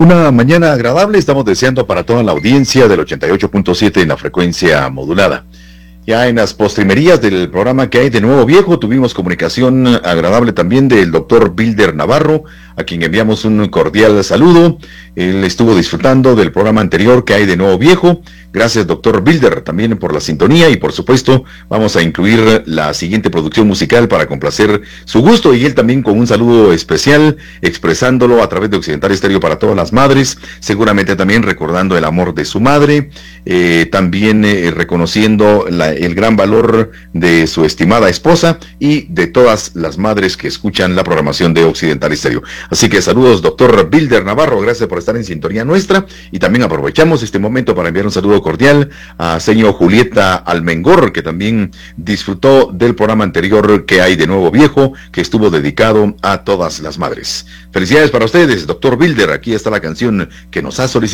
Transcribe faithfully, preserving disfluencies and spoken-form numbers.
Una mañana agradable estamos deseando para toda la audiencia del ochenta y ocho punto siete en la frecuencia modulada. Ya en las postrimerías del programa que hay de Nuevo Viejo, tuvimos comunicación agradable también del doctor Bilder Navarro, a quien enviamos un cordial saludo. Él estuvo disfrutando del programa anterior que hay de Nuevo Viejo. Gracias, doctor Bilder, también por la sintonía, y por supuesto vamos a incluir la siguiente producción musical para complacer su gusto, y él también con un saludo especial, expresándolo a través de Occidental Estéreo para todas las madres, seguramente también recordando el amor de su madre, eh, también eh, reconociendo la, el gran valor de su estimada esposa y de todas las madres que escuchan la programación de Occidental Estéreo. Así que saludos, doctor Bilder Navarro, gracias por estar en sintonía nuestra, y también aprovechamos este momento para enviar un saludo cordial a señor Julieta Almengor, que también disfrutó del programa anterior que hay de Nuevo Viejo, que estuvo dedicado a todas las madres. Felicidades para ustedes, doctor Bilder. Aquí está la canción que nos ha solicitado.